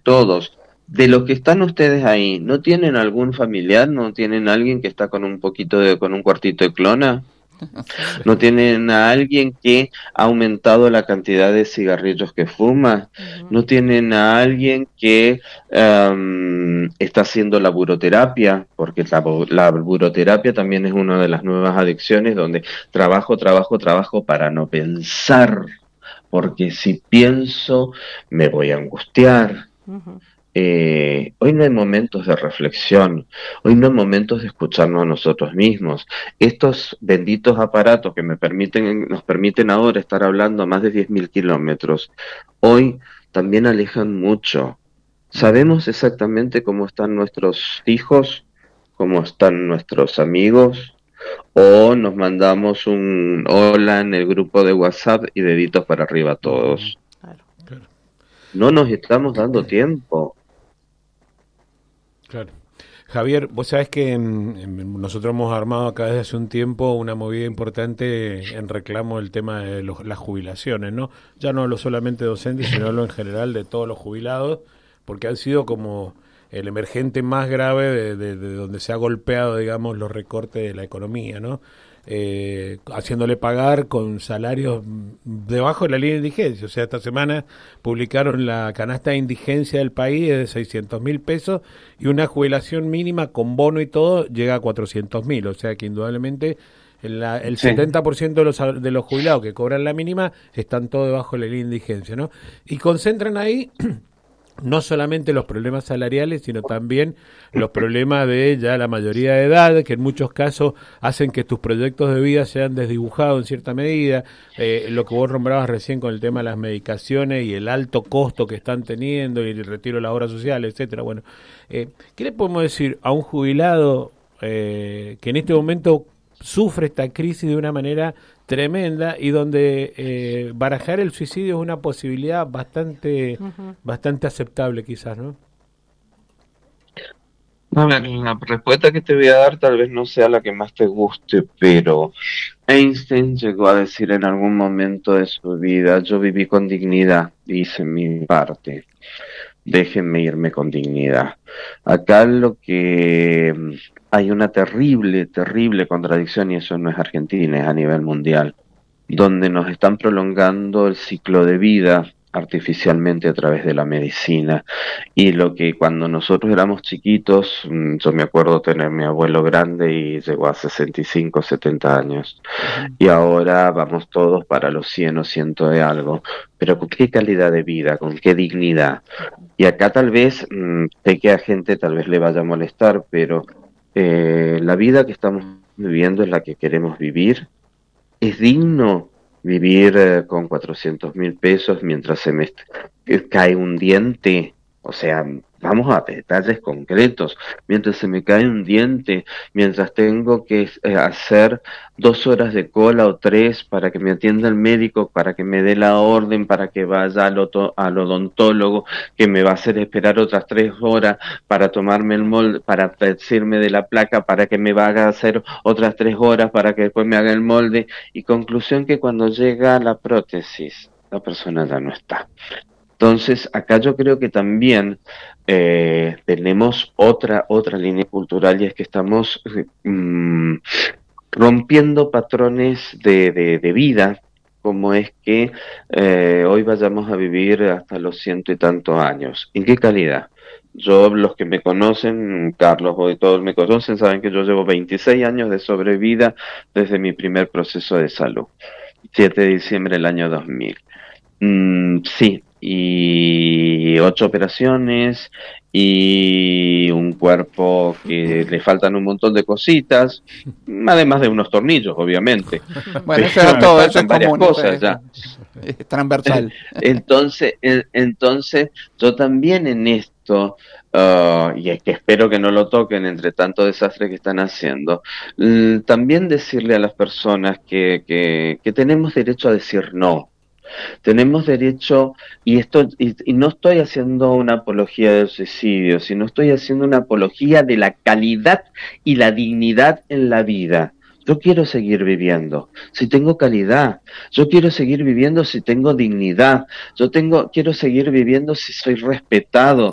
todos. De los que están ustedes ahí, ¿no tienen algún familiar? ¿No tienen alguien que está con con un cuartito de clona? ¿No tienen a alguien que ha aumentado la cantidad de cigarrillos que fuma? Ujú. ¿No tienen a alguien que está haciendo laburoterapia? Porque la laburoterapia también es una de las nuevas adicciones donde trabajo, trabajo, trabajo para no pensar, porque si pienso me voy a angustiar. Ujú. Hoy no hay momentos de reflexión, hoy no hay momentos de escucharnos a nosotros mismos. Estos benditos aparatos que nos permiten ahora estar hablando a más de 10.000 kilómetros, hoy también alejan mucho. Ujú. Sabemos exactamente cómo están nuestros hijos, cómo están nuestros amigos, o nos mandamos un hola en el grupo de WhatsApp y deditos para arriba a Ujú. todos. Claro. Claro, No nos estamos dando tiempo. claro. Javier, vos sabés que nosotros hemos armado acá desde hace un tiempo una movida importante en reclamo del tema de las jubilaciones, ¿no? Ya no hablo solamente de docentes, sino hablo en general de todos los jubilados, porque han sido como el emergente más grave de donde se ha golpeado, digamos, los recortes de la economía, ¿no? Haciéndole pagar con salarios debajo de la línea de indigencia. O sea, esta semana publicaron la canasta de indigencia del país es de 600.000 pesos y una jubilación mínima con bono y todo llega a 400.000. O sea que indudablemente el Sí. 70% de los jubilados que cobran la mínima están todos debajo de la línea de indigencia, ¿no? Y concentran ahí no solamente los problemas salariales, sino también los problemas de ya la mayoría de edad, que en muchos casos hacen que tus proyectos de vida sean desdibujados en cierta medida. Lo que vos nombrabas recién con el tema de las medicaciones y el alto costo que están teniendo y el retiro de la obra social, etcétera. Bueno, ¿qué le podemos decir a un jubilado que en este momento sufre esta crisis de una manera tremenda y donde barajar el suicidio es una posibilidad Ujú. bastante aceptable quizás, ¿no? A ver, la respuesta que te voy a dar tal vez no sea la que más te guste, pero Einstein llegó a decir en algún momento de su vida, yo viví con dignidad, hice mi parte, déjenme irme con dignidad. Acá lo que hay una terrible, terrible contradicción, y eso no es Argentina, es a nivel mundial, donde nos están prolongando el ciclo de vida artificialmente a través de la medicina. Y lo que cuando nosotros éramos chiquitos, yo me acuerdo tener mi abuelo grande y llegó a 65, 70 años. Ujú. Y ahora vamos todos para los 100 o 100 de algo. Pero ¿con qué calidad de vida? ¿Con qué dignidad? Y acá tal vez, sé que a gente tal vez le vaya a molestar, pero la vida que estamos viviendo es la que queremos vivir. ¿Es digno vivir con 400.000 pesos mientras cae un diente? O sea, vamos a detalles concretos. Mientras se me cae un diente, mientras tengo que hacer 2 horas de cola o 3 para que me atienda el médico, para que me dé la orden, para que vaya al odontólogo, que me va a hacer esperar otras 3 horas para tomarme el molde, para decirme de la placa, para que me vaya a hacer otras 3 horas, para que después me haga el molde y conclusión que cuando llega la prótesis, la persona ya no está. Entonces, acá yo creo que también tenemos otra línea cultural y es que estamos rompiendo patrones de vida, como es que hoy vayamos a vivir hasta los ciento y tantos años. ¿En qué calidad? Yo, los que me conocen, Carlos, hoy todos me conocen, saben que yo llevo 26 años de sobrevida desde mi primer proceso de salud, 7 de diciembre del año 2000. Sí, y 8 operaciones y un cuerpo que le faltan un montón de cositas, además de unos tornillos, obviamente, Bueno, eso pero es me todo, eso es faltan varias común, eso cosas ya. es transversal. Entonces, yo también en esto, y es que espero que no lo toquen entre tanto desastre que están haciendo, también decirle a las personas que tenemos derecho a decir no. Tenemos derecho, y no estoy haciendo una apología del suicidio, sino estoy haciendo una apología de la calidad y la dignidad en la vida. Yo quiero seguir viviendo si tengo calidad, yo quiero seguir viviendo si tengo dignidad, quiero seguir viviendo si soy respetado,